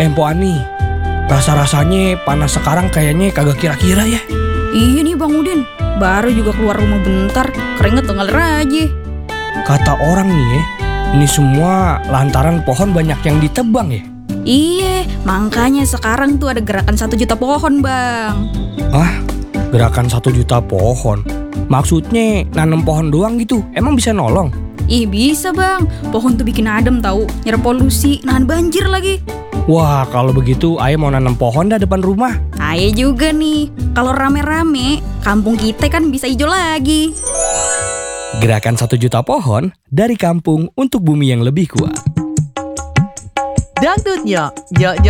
Empo Ani, rasa-rasanya panas sekarang kayaknya kagak kira-kira ya. Iya nih Bang Udin, baru juga keluar rumah bentar, keringet ngalir aja. Kata orang nih ya, ini semua lantaran pohon banyak yang ditebang ya. Iya, makanya sekarang tuh ada gerakan 1 juta pohon Bang. Ah, gerakan 1 juta pohon? Maksudnya nanam pohon doang gitu, emang bisa nolong? Ih bisa Bang, pohon tuh bikin adem tahu, nyerap polusi, nahan banjir lagi. Wah, kalau begitu Ayah mau nanam pohon dah depan rumah. Ayah juga nih, kalau rame-rame, kampung kita kan bisa hijau lagi. Gerakan 1 juta pohon dari kampung untuk bumi yang lebih kuat. Dangdutnya,